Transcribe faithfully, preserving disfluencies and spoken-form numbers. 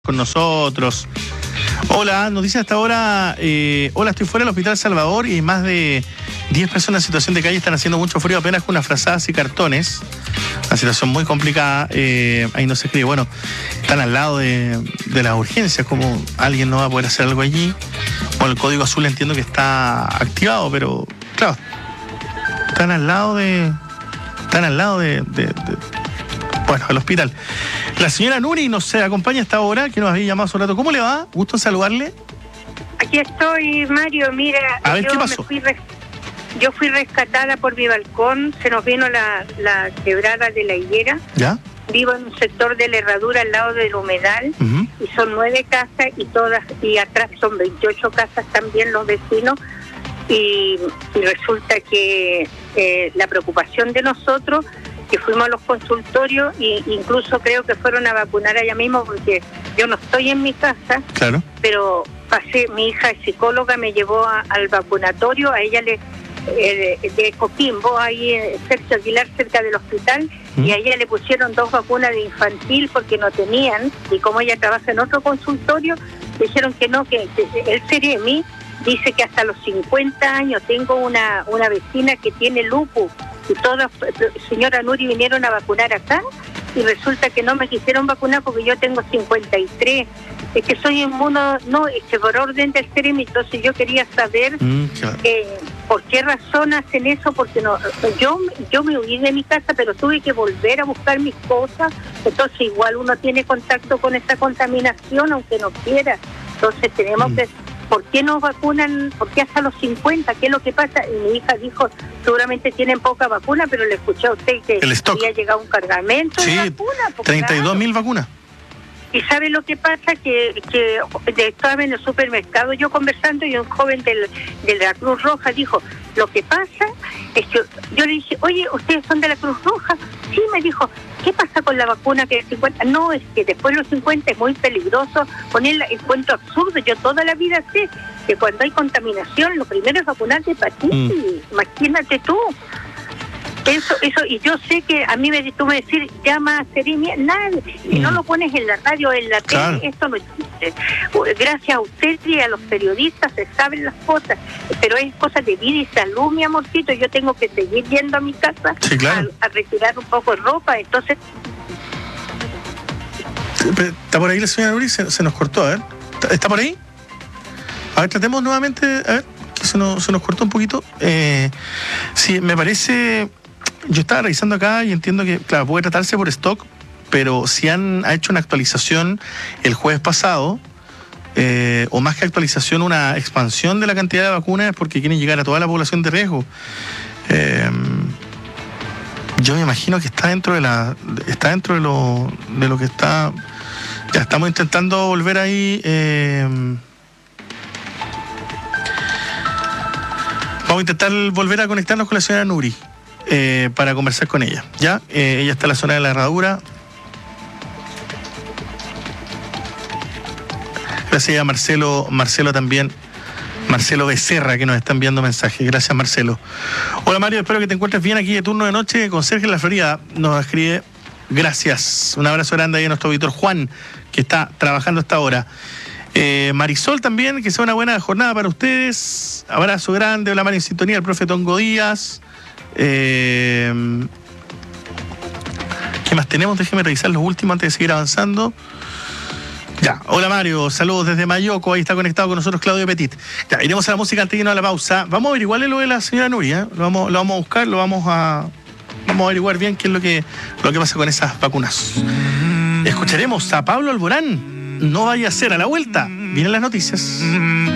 Con nosotros. Hola, nos dice hasta ahora, eh, hola, estoy fuera del Hospital Salvador y más de diez personas en situación de calle, están haciendo mucho frío apenas con unas frazadas y cartones. Una situación muy complicada, eh, ahí no se escribe, bueno, están al lado de, de las urgencias, como alguien no va a poder hacer algo allí. Bueno, el código azul entiendo que está activado, pero claro, están al lado de, están al lado de, de, de bueno, el hospital. La señora Nuri nos acompaña hasta ahora, que nos había llamado hace un rato. ¿Cómo le va? Gusto en saludarle. Aquí estoy, Mario. Mira, a ver, yo ¿qué pasó? Me fui res... yo fui rescatada por mi balcón. Se nos vino la, la quebrada de la higuera. ¿Ya? Vivo en un sector de la herradura al lado del humedal. Uh-huh. Y son nueve casas y todas, y atrás son veintiocho casas también los vecinos. Y, y resulta que eh, la preocupación de nosotros, que fuimos a los consultorios e incluso creo que fueron a vacunar allá mismo, porque yo no estoy en mi casa, claro, pero pasé, mi hija es psicóloga, me llevó a, al vacunatorio, a ella le eh, de Coquimbo, ahí en Sergio Aguilar, cerca del hospital, ¿Mm? Y a ella le pusieron dos vacunas de infantil porque no tenían, y como ella trabaja en otro consultorio, dijeron que no, que, que el Ceremi dice que hasta los cincuenta años. Tengo una, una vecina que tiene lupus, y todas, señora Nuri, vinieron a vacunar acá y resulta que no me quisieron vacunar porque yo tengo cincuenta y tres. Es que soy inmuno, no, es que por orden del Ceremi. Entonces yo quería saber mm, claro. eh, por qué razón hacen eso, porque no, yo, yo me huí de mi casa, pero tuve que volver a buscar mis cosas. Entonces igual uno tiene contacto con esta contaminación, aunque no quiera. Entonces tenemos mm. que... ¿Por qué no vacunan? ¿Por qué hasta los cincuenta? ¿Qué es lo que pasa? Y mi hija dijo, seguramente tienen poca vacuna, pero le escuché a usted que había llegado un cargamento sí, de vacunas. treinta y dos mil claro. vacunas. Y ¿sabe lo que pasa? Que, que estaba en el supermercado yo conversando y un joven del, de la Cruz Roja dijo, lo que pasa es que yo le dije, oye, ¿ustedes son de la Cruz Roja? Sí, me dijo, ¿qué pasa con la vacuna que es cincuenta? No, es que después de los cincuenta es muy peligroso ponerla, encuentro absurdo. Yo toda la vida sé que cuando hay contaminación lo primero es vacunar de hepatitis, mm. imagínate tú. Eso, eso, y yo sé que a mí me, tú me decís, llama a Ceremi, nada, si mm. no lo pones en la radio, en la claro. tele, esto no existe. Gracias a usted y a los periodistas se saben las cosas, pero es cosa de vida y salud, mi amorcito. Yo tengo que seguir yendo a mi casa sí, claro. a, a retirar un poco de ropa, entonces... ¿Está por ahí la señora Nuri? Se, se nos cortó, a ver. ¿Está por ahí? A ver, tratemos nuevamente, a ver, que se nos, se nos cortó un poquito. Eh, sí, me parece... Yo estaba revisando acá y entiendo que, claro, puede tratarse por stock, pero si han ha hecho una actualización el jueves pasado, eh, o más que actualización, una expansión de la cantidad de vacunas, es porque quieren llegar a toda la población de riesgo. Eh, yo me imagino que está dentro de la, está dentro de lo, de lo que está. Ya estamos intentando volver ahí. Eh, vamos a intentar volver a conectarnos con la señora Nuri. Eh, para conversar con ella, ¿ya? Eh, ella está en la zona de la herradura. Gracias a Marcelo, Marcelo también, Marcelo Becerra, que nos está enviando mensajes. Gracias, Marcelo. Hola, Mario, espero que te encuentres bien aquí de turno de noche con Sergio en la Florida. Nos escribe, gracias. Un abrazo grande ahí a nuestro auditor Juan, que está trabajando hasta ahora. Eh, Marisol también, que sea una buena jornada para ustedes. Abrazo grande, hola, Mario, en sintonía, el profe Tongo Díaz. Eh, ¿Qué más tenemos? Déjeme revisar los últimos antes de seguir avanzando. Ya, hola Mario, saludos desde Mayoco, ahí está conectado con nosotros Claudio Petit. Ya, iremos a la música antes de irnos a la pausa. Vamos a averiguarle lo de la señora Nuria, ¿eh? lo, vamos, lo vamos a buscar, lo vamos a vamos a averiguar bien qué es lo que, lo que pasa con esas vacunas. Escucharemos a Pablo Alborán. No vaya a ser a la vuelta. Vienen las noticias.